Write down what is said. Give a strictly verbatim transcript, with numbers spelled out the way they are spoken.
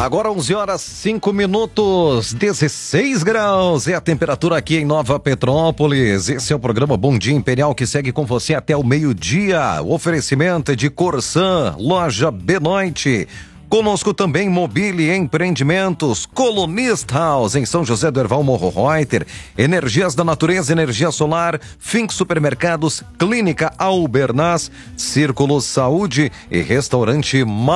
Agora onze horas, cinco minutos, dezesseis graus é a temperatura aqui em Nova Petrópolis. Esse é o programa Bom Dia Imperial que segue com você até o meio-dia. O oferecimento é de Corsan, loja Benoit. Conosco também Mobile Empreendimentos, Colunist House em São José do Herval Morro Reuter, Energias da Natureza, Energia Solar, Fink Supermercados, Clínica Albernaz, Círculo Saúde e Restaurante